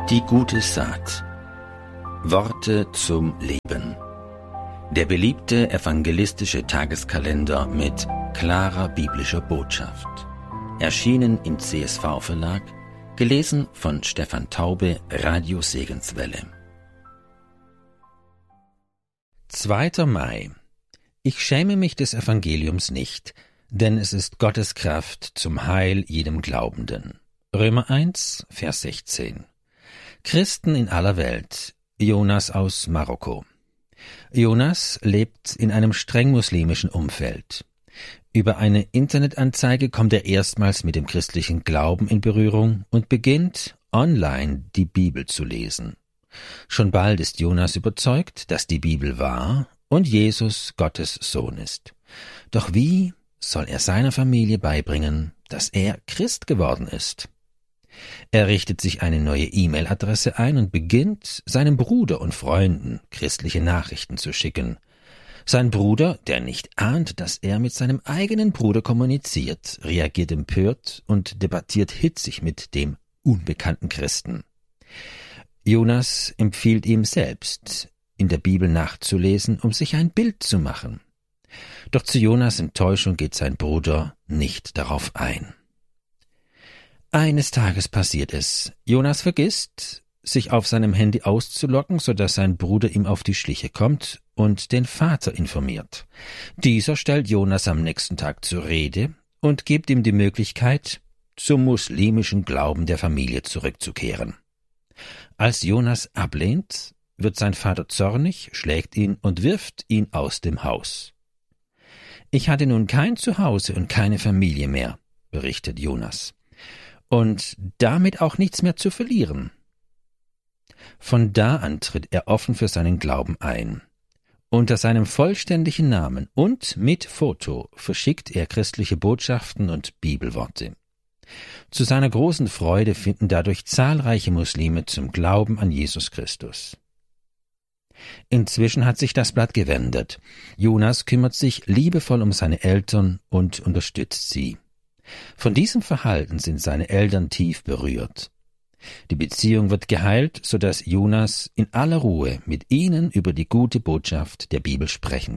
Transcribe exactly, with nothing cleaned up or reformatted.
Die gute Saat. Worte zum Leben. Der beliebte evangelistische Tageskalender mit klarer biblischer Botschaft. Erschienen im C S V-Verlag, gelesen von Stefan Taube, Radio Segenswelle. zweiter Mai. Ich schäme mich des Evangeliums nicht, denn es ist Gottes Kraft zum Heil jedem Glaubenden. Römer eins, Vers sechzehn. Christen in aller Welt. Jonas aus Marokko. Jonas lebt in einem streng muslimischen Umfeld. Über eine Internetanzeige kommt er erstmals mit dem christlichen Glauben in Berührung und beginnt, online die Bibel zu lesen. Schon bald ist Jonas überzeugt, dass die Bibel wahr und Jesus Gottes Sohn ist. Doch wie soll er seiner Familie beibringen, dass er Christ geworden ist? Er richtet sich eine neue E-Mail-Adresse ein und beginnt, seinem Bruder und Freunden christliche Nachrichten zu schicken. Sein Bruder, der nicht ahnt, dass er mit seinem eigenen Bruder kommuniziert, reagiert empört und debattiert hitzig mit dem unbekannten Christen. Jonas empfiehlt ihm selbst, in der Bibel nachzulesen, um sich ein Bild zu machen. Doch zu Jonas' Enttäuschung geht sein Bruder nicht darauf ein. Eines Tages passiert es. Jonas vergisst, sich auf seinem Handy auszuloggen, sodass sein Bruder ihm auf die Schliche kommt und den Vater informiert. Dieser stellt Jonas am nächsten Tag zur Rede und gibt ihm die Möglichkeit, zum muslimischen Glauben der Familie zurückzukehren. Als Jonas ablehnt, wird sein Vater zornig, schlägt ihn und wirft ihn aus dem Haus. »Ich hatte nun kein Zuhause und keine Familie mehr«, berichtet Jonas. Und damit auch nichts mehr zu verlieren. Von da an tritt er offen für seinen Glauben ein. Unter seinem vollständigen Namen und mit Foto verschickt er christliche Botschaften und Bibelworte. Zu seiner großen Freude finden dadurch zahlreiche Muslime zum Glauben an Jesus Christus. Inzwischen hat sich das Blatt gewendet. Jonas kümmert sich liebevoll um seine Eltern und unterstützt sie. Von diesem Verhalten sind seine Eltern tief berührt. Die Beziehung wird geheilt, sodass Jonas in aller Ruhe mit ihnen über die gute Botschaft der Bibel sprechen